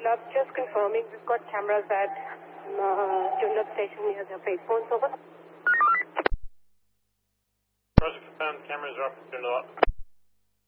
Love, just confirming, we've got cameras at Joondalup station near the freight phones, over. Roger, confirmed, cameras are up at Joondalup.